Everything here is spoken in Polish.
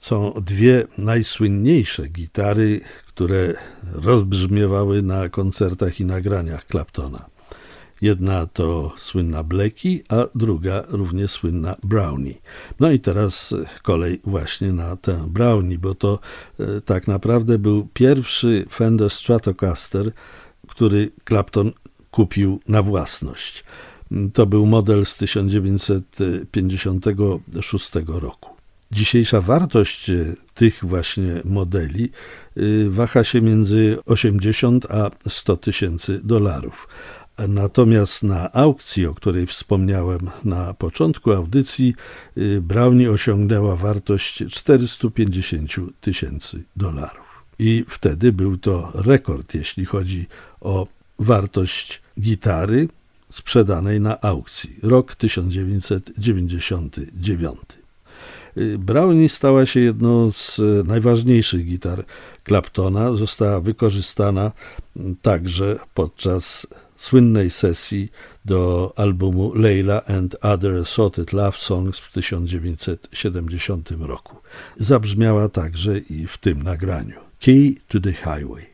Są dwie najsłynniejsze gitary, które rozbrzmiewały na koncertach i nagraniach Claptona. Jedna to słynna Blackie, a druga równie słynna Brownie. No i teraz kolej właśnie na tę Brownie, bo to tak naprawdę był pierwszy Fender Stratocaster, który Clapton kupił na własność. To był model z 1956 roku. Dzisiejsza wartość tych właśnie modeli waha się między 80 a 100 tysięcy dolarów. Natomiast na aukcji, o której wspomniałem na początku audycji, Brownie osiągnęła wartość 450 tysięcy dolarów. I wtedy był to rekord, jeśli chodzi o wartość gitary sprzedanej na aukcji. Rok 1999. Brownie stała się jedną z najważniejszych gitar Claptona. Została wykorzystana także podczas słynnej sesji do albumu Layla and Other Assorted Love Songs w 1970 roku. Zabrzmiała także i w tym nagraniu. Key to the Highway.